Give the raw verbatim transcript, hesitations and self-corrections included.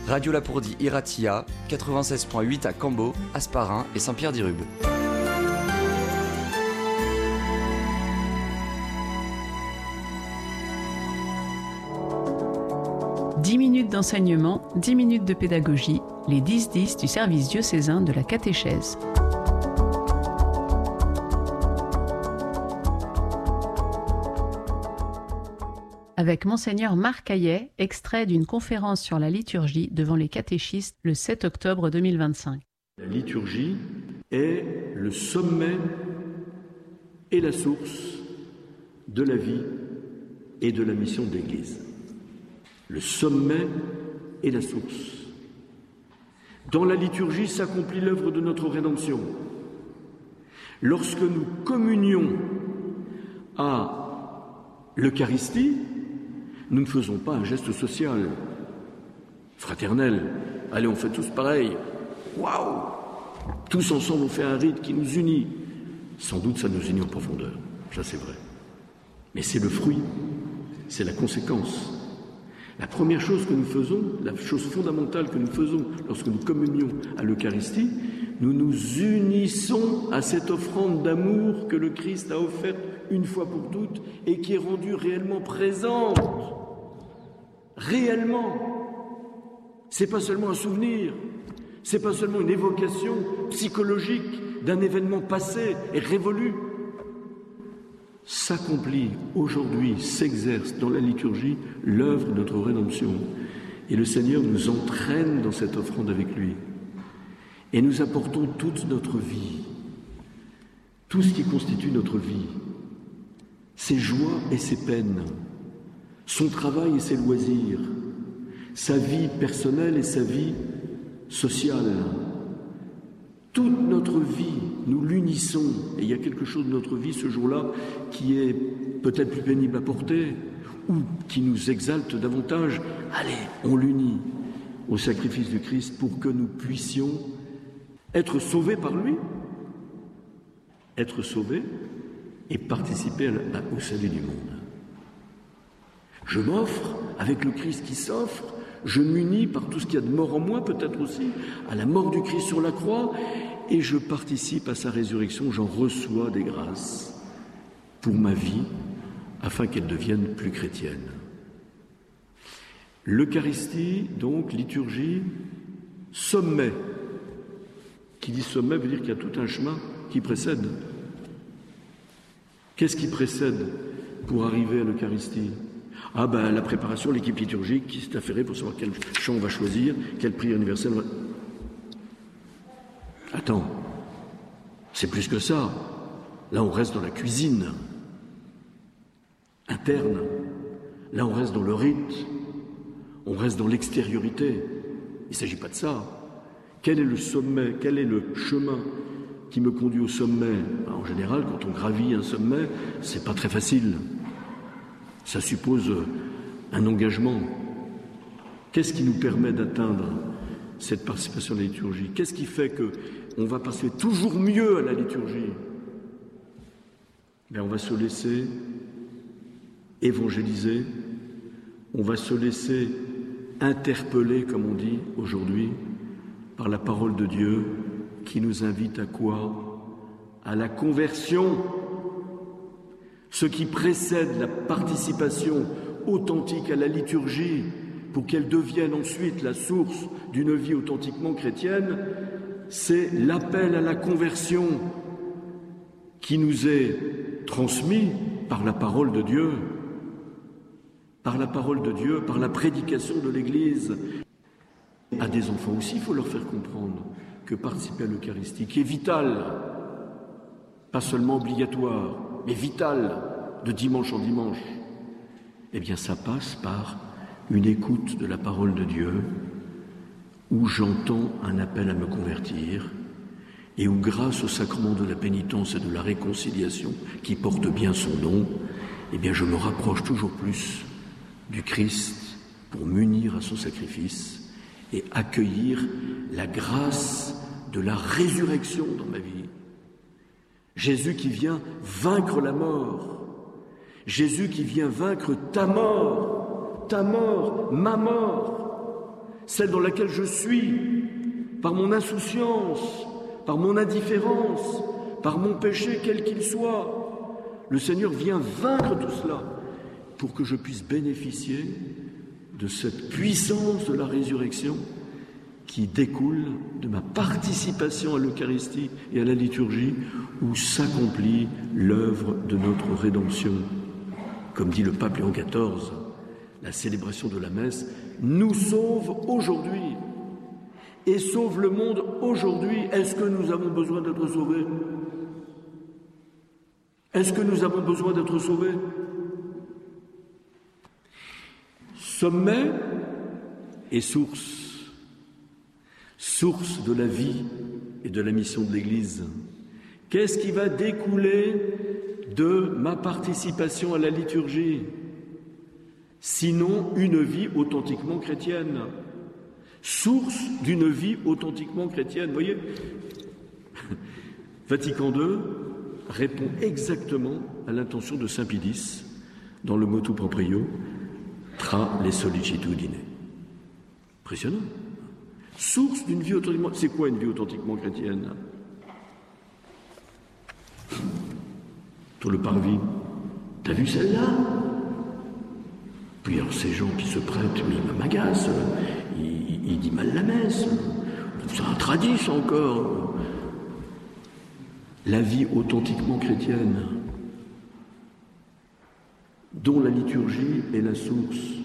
Radio Lapourdie Iratia, quatre-vingt-seize virgule huit à Cambo, Hasparren et Saint-Pierre-d'Irube. dix minutes d'enseignement, dix minutes de pédagogie, les dix dix du service diocésain de la catéchèse. Avec Monseigneur Marc Hayet, extrait d'une conférence sur la liturgie devant les catéchistes le sept octobre deux mille vingt-cinq. La liturgie est le sommet et la source de la vie et de la mission de l'Église. Le sommet et la source. Dans la liturgie s'accomplit l'œuvre de notre rédemption. Lorsque nous communions à l'Eucharistie, nous ne faisons pas un geste social, fraternel. Allez, on fait tous pareil. Waouh! Tous ensemble, on fait un rite qui nous unit. Sans doute, ça nous unit en profondeur. Ça, c'est vrai. Mais c'est le fruit, c'est la conséquence. La première chose que nous faisons, la chose fondamentale que nous faisons lorsque nous communions à l'Eucharistie, nous nous unissons à cette offrande d'amour que le Christ a offerte une fois pour toutes et qui est rendue réellement présente. Réellement. C'est pas seulement un souvenir, c'est pas seulement une évocation psychologique d'un événement passé et révolu. S'accomplit aujourd'hui, s'exerce dans la liturgie l'œuvre de notre rédemption. Et le Seigneur nous entraîne dans cette offrande avec lui. Et nous apportons toute notre vie, tout ce qui constitue notre vie, ses joies et ses peines, son travail et ses loisirs, sa vie personnelle et sa vie sociale. Toute notre vie, nous l'unissons. Et il y a quelque chose de notre vie ce jour-là qui est peut-être plus pénible à porter ou qui nous exalte davantage. Allez, on l'unit au sacrifice du Christ pour que nous puissions être sauvés par lui, être sauvés et participer à la, au salut du monde. Je m'offre avec le Christ qui s'offre. Je m'unis par tout ce qu'il y a de mort en moi, peut-être aussi, à la mort du Christ sur la croix, et je participe à sa résurrection, j'en reçois des grâces pour ma vie, afin qu'elle devienne plus chrétienne. L'Eucharistie, donc, liturgie, sommet. Qui dit sommet veut dire qu'il y a tout un chemin qui précède. Qu'est-ce qui précède pour arriver à l'Eucharistie ? Ah ben la préparation, l'équipe liturgique qui s'est affairée pour savoir quel chant on va choisir, quelle prière universelle on va... Attends, c'est plus que ça. Là on reste dans la cuisine interne. Là on reste dans le rite. On reste dans l'extériorité. Il ne s'agit pas de ça. Quel est le sommet, quel est le chemin qui me conduit au sommet ? En général, quand on gravit un sommet, c'est pas très facile. Ça suppose un engagement. Qu'est-ce qui nous permet d'atteindre cette participation à la liturgie ? Qu'est-ce qui fait qu'on va passer toujours mieux à la liturgie ? Bien, on va se laisser évangéliser, on va se laisser interpeller, comme on dit aujourd'hui, par la parole de Dieu qui nous invite à quoi ? À la conversion. Ce qui précède la participation authentique à la liturgie pour qu'elle devienne ensuite la source d'une vie authentiquement chrétienne, c'est l'appel à la conversion qui nous est transmis par la parole de Dieu, par la parole de Dieu, par la prédication de l'Église. À des enfants aussi, il faut leur faire comprendre que participer à l'Eucharistie, qui est vital, pas seulement obligatoire, mais vital, de dimanche en dimanche, eh bien ça passe par une écoute de la parole de Dieu, où j'entends un appel à me convertir, et où grâce au sacrement de la pénitence et de la réconciliation, qui porte bien son nom, eh bien je me rapproche toujours plus du Christ pour m'unir à son sacrifice et accueillir la grâce de la résurrection dans ma vie. Jésus qui vient vaincre la mort, Jésus qui vient vaincre ta mort, ta mort, ma mort. celle dans laquelle je suis, par mon insouciance, par mon indifférence, par mon péché quel qu'il soit. Le Seigneur vient vaincre tout cela pour que je puisse bénéficier de cette puissance de la résurrection qui découle de ma participation à l'Eucharistie et à la liturgie où s'accomplit l'œuvre de notre rédemption. Comme dit le pape Léon quatorze, la célébration de la messe nous sauve aujourd'hui et sauve le monde aujourd'hui. Est-ce que nous avons besoin d'être sauvés? Est-ce que nous avons besoin d'être sauvés? Sommet et source. Source de la vie et de la mission de l'Église. Qu'est-ce qui va découler de ma participation à la liturgie? Sinon une vie authentiquement chrétienne. Source d'une vie authentiquement chrétienne. Vous voyez, Vatican deux répond exactement à l'intention de Saint Pie X dans le motu proprio tra les sollicitudine. Impressionnant. Source d'une vie authentiquement... C'est quoi une vie authentiquement chrétienne? Toi, le parvis, t'as vu celle-là? Puis alors ces gens qui se prêtent, mais il m'agace, il, il, il dit mal la messe, c'est un tradit encore. La vie authentiquement chrétienne, dont la liturgie est la source.